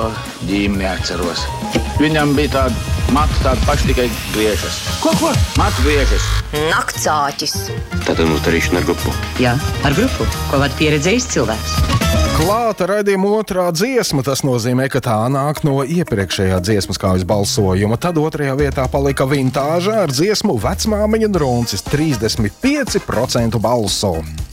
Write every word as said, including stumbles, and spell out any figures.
ģīmi neatceros. Viņam bija tāda matu, tāda paša tikai griežas. Ko, ko? Matu griežas. Naktsāķis. Tātad mums darīšana ar grupu. Jā, ar grupu, ko vada pieredzējis cilvēks. Klāta raidījuma otrā dziesma, tas nozīmē, ka tā nāk no iepriekšējā dziesmas kājas balsojuma. Tad otrajā vietā palika Vintāža ar dziesmu Vecmāmiņa Druncis, trīsdesmit pieci procenti balso.